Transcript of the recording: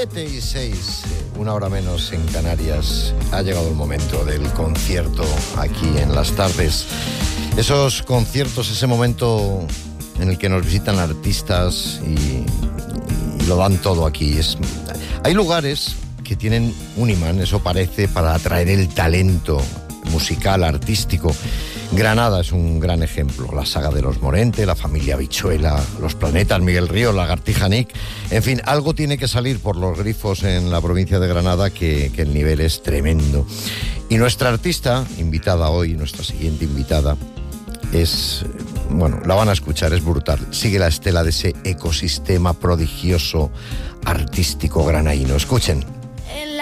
7:06, una hora menos en Canarias. Ha llegado el momento del concierto aquí en las tardes. Esos conciertos, ese momento en el que nos visitan artistas y lo dan todo aquí. Hay lugares que tienen un imán, eso parece, para atraer el talento musical, artístico. Granada es un gran ejemplo. La saga de los Morente, la familia Bichuela, los Planetas, Miguel Ríos, Lagartija Nick. En fin, algo tiene que salir por los grifos en la provincia de Granada que el nivel es tremendo. Y nuestra artista invitada hoy, nuestra siguiente invitada, la van a escuchar, es brutal. Sigue la estela de ese ecosistema prodigioso artístico granaíno. Escuchen.